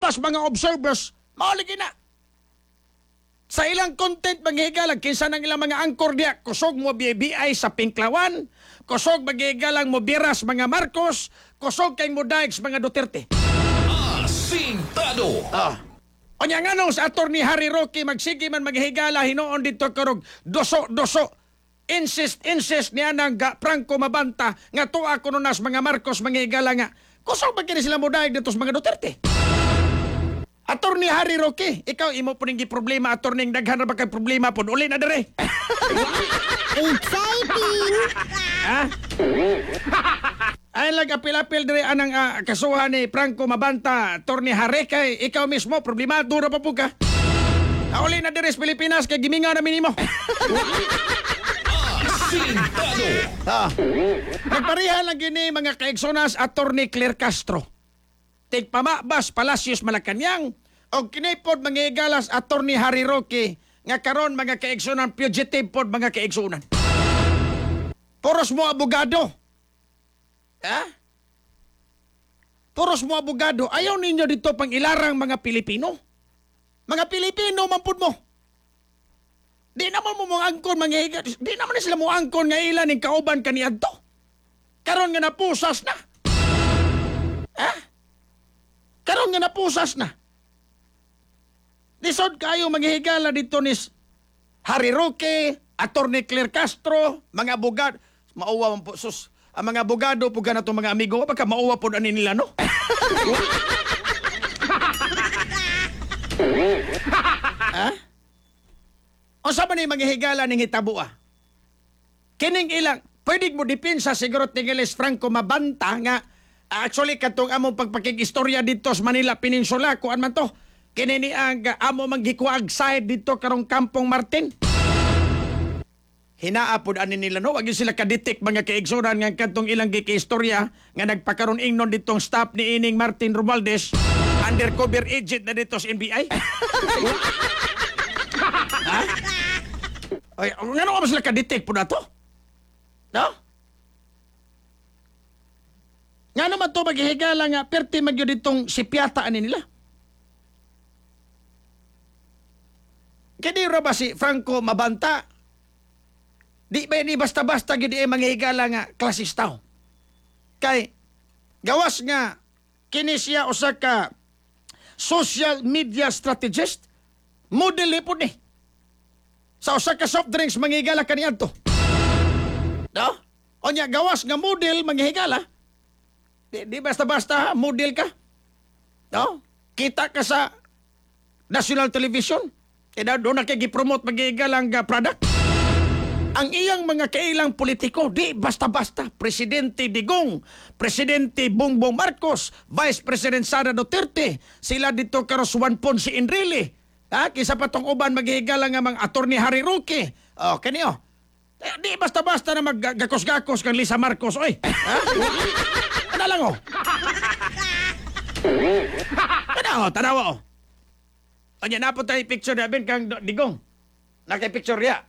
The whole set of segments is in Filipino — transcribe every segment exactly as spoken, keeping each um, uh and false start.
ubas mga observers, mauligi na. Sa ilang content maghigalang, kinsa ng ilang mga angkor diya, kusog mo B B I sa Pinklawan, kusog maghigalang mo biras mga Marcos, kusog kay mo daig sa mga Duterte. Asintado. Ah. O niya nga nung sa ator ni Harry Roque, magsige man maghigala, hinoon dito karog, doso-doso. Insist, insist niya ng Franco Mabanta, nga tuwa ko nas mga Marcos, manghigala nga. Kusog magkini sila mo daig dito sa mga Duterte. Attorney Harry Roque, ikaw imo po ning problema, attorney daghan na ba kay problema po? Uli na dire. Exciting! Ha? Ay lang apil-apil dire anang uh, kasuhan ni Franco Mabanta, attorney Harry, kay ikaw mismo problemado ra pa po ka. Uli na dire sa Pilipinas kay gimingaw na minimo. Asintado. Ah. Nagpareha lang gini mga kaigsonas attorney Claire Castro. Tigpamabas Palacios Malacañang o kinipod mga igalas attorney Harry Roque nga karon mga kaigsunan fugitive pod mga kaigsunan. Puros mo abogado. Ha? Puros mo abogado. Ayaw ninyo dito pang ilarang mga Pilipino. Mga Pilipino mampud mo. Di naman mo mga angkon mga igalas. Di naman na sila mo angkon nga ilan ng kauban kaniadto. Karon nga napusas na. Ha? Karon nga napusas na. Lisod kayo maghihigala dito ni Harry Roque, attorney Claire Castro, mga abogado. Mauwa man po, sus. Ang mga abogado po ganito mga amigo, baka mauwa po ani nila, no? Ha? O sa man yung maghihigala ng hitabo, ah? Kining ilang, pwede mo dipinsa siguro tingilis Franco Mabanta nga actually, katong among pagpakikistorya dito sa Manila Peninsula, kuan man to, kinini ang uh, amo manggikuag side dito karong Kampong Martin. Hinaapod ani nila, no? Wag yun sila kaditik mga kaigsuran nga katong ilang gikistorya nga nagpakaroon ingnon ditong staff ni Ining Martin Romualdez, undercover agent na dito sa N B I. Ha? Ay, nga naman ba sila kaditik po na to? No? Nga naman to maghihigala nga, perti magyo ditong sipyata ani nila. Kaya ba si Franco Mabanta? Di ba ni basta-basta gid ay manghihigala nga klasistaw? Kay, gawas nga, kini siya usa ka social media strategist, model po ni. Sa usa ka soft drinks manghihigala kaniadto. No? O niya, gawas nga model manghihigala, Di, di basta-basta, model ka. No? Kita ka sa national television. Kaya doon na kagipromote mag-iigalang uh, product. Ang iyang mga kailang politiko, di basta-basta. Presidente Digong, Presidente Bongbong Marcos, Vice President Sara Duterte, sila dito karos Juan Ponce Enrile. Ha? Kisa pa tong uban mag-iigalang nga mga attorney Harry Roque. O, oh, kanyo. Eh, di basta-basta na mag-gakos-gakos kang Lisa Marcos, oy. Ha? Ano lang, oh. Tanaw, tanaw, oh. O niya, napo tayo picture na bin kang Digong. Naka-picture ya.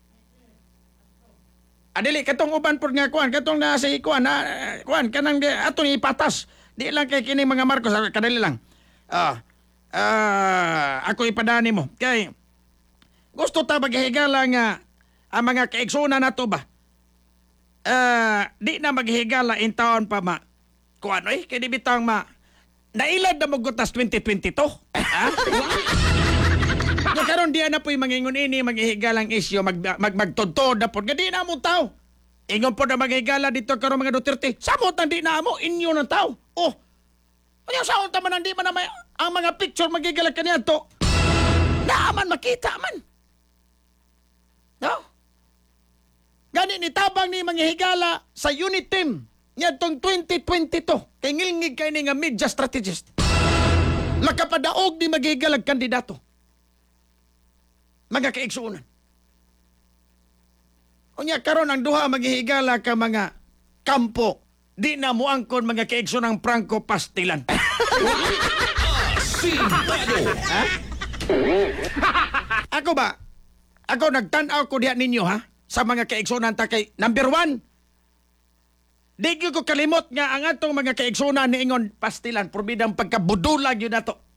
Adili, katong uban po nga, kuan, katong na si kuan, na, kuan, kanang di, ato ni ipatas. Di lang kay kining mga Marcos, kadali lang. Ah, ah, ako ipadani mo. Kay, gusto ta maghihigala nga, ang mga kaigsunan na to ba? Ah, di na maghihigala in taon pa ma. Kuan, oy, kay di bitang ma, nailad na magutas twenty twenty-two. Ha? Nga karon diya na po'y mangingon ini, maghihigalang isyo, mag, mag, magtodtod na po. Di na mo tao. Ingon po na maghihigala dito karon mga Duterte. Samot na di na mo, inyo ng tao. Oh, ano sa unta man, hindi man na may, ang mga picture maghihigalang kaniya to. Naaman makita man. No? Gani ni tabang ni manghihigala sa unit team niya tong twenty twenty-two. Kay ngilngig kay ni nga media strategist. Nakapadaog ni maghihigalang kandidato. Mga kaigsuunan. Unya karon ang duha maghihigala ka mga kampo. Di na mo angkon mga kaigsuunang Franco Pastilan. Ha? Ako ba? Ako nagtanaw ko diha ninyo, ha? Sa mga kaigsunan ta kay number one. Di ko kalimot nga ang atong mga kaigsunan ni ingon Pastilan, probidang pagkabudulag yun na to.